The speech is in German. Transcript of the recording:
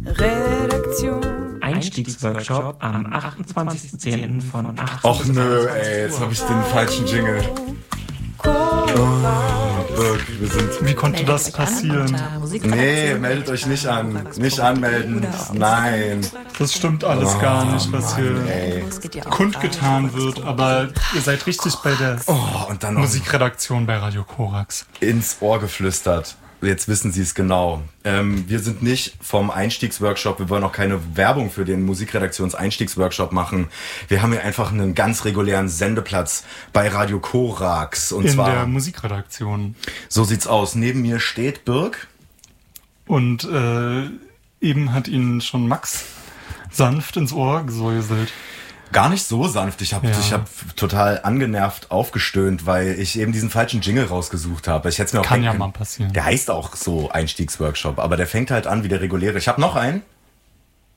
Musikredaktion. Einstiegsworkshop am 28.10. von 8 Och nö, ey, jetzt habe ich den falschen Jingle. Birk, wir sind... Wie konnte das passieren? Nee, meldet euch nicht an. Nicht anmelden. Nein. Das stimmt alles gar nicht, was hier Ey. kundgetan wird. Aber ihr seid richtig bei der Und dann noch Musikredaktion bei Radio Korax. ins Ohr geflüstert. Jetzt wissen Sie es genau. Wir sind nicht vom Einstiegsworkshop. Wir wollen auch keine Werbung für den Musikredaktions-Einstiegsworkshop machen. Wir haben hier einfach einen ganz regulären Sendeplatz bei Radio Korax. Und In zwar der Musikredaktion. So sieht's aus. Neben mir steht Birk. Und eben hat ihn schon Max sanft ins Ohr gesäuselt. Gar nicht so sanft. Ich hab total angenervt aufgestöhnt, weil ich eben diesen falschen Jingle rausgesucht habe. Ich hätte mir auch Kann denken ja können, mal passieren. Der heißt auch so Einstiegsworkshop, aber der fängt halt an wie der reguläre. Ich habe noch einen.